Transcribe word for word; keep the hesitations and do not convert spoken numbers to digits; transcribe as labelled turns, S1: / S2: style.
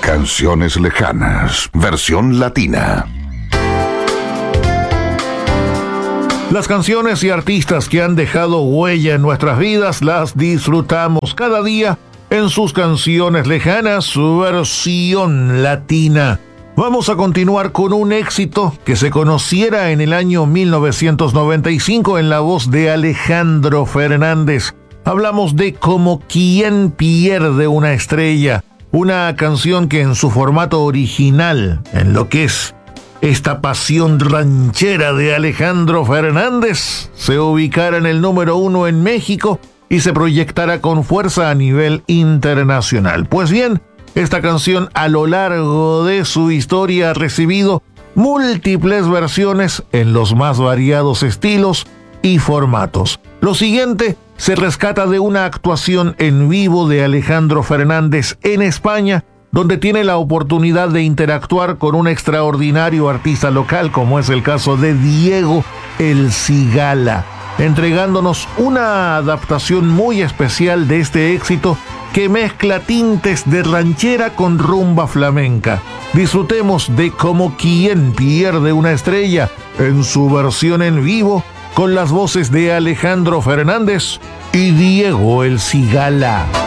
S1: Canciones lejanas, versión latina.
S2: Las canciones y artistas que han dejado huella en nuestras vidas las disfrutamos cada día en sus canciones lejanas, su versión latina. Vamos a continuar con un éxito que se conociera en el año mil novecientos noventa y cinco en la voz de Alejandro Fernández. Hablamos de Como quien pierde una estrella, una canción que en su formato original, en lo que es esta pasión ranchera de Alejandro Fernández, se ubicara en el número uno en México y se proyectara con fuerza a nivel internacional. Pues bien, esta canción a lo largo de su historia ha recibido múltiples versiones en los más variados estilos y formatos. Lo siguiente se rescata de una actuación en vivo de Alejandro Fernández en España, donde tiene la oportunidad de interactuar con un extraordinario artista local, como es el caso de Diego El Cigala, entregándonos una adaptación muy especial de este éxito que mezcla tintes de ranchera con rumba flamenca. Disfrutemos de Como quien pierde una estrella en su versión en vivo con las voces de Alejandro Fernández y Diego El Cigala.